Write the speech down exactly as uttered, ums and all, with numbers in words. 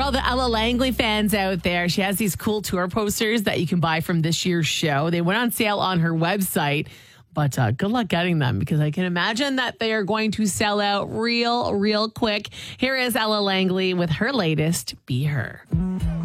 all the Ella Langley fans out there, she has these cool tour posters that you can buy from this year's show. They went on sale on her website, but uh, good luck getting them because I can imagine that they are going to sell out real, real quick. Here is Ella Langley with her latest, Be Her.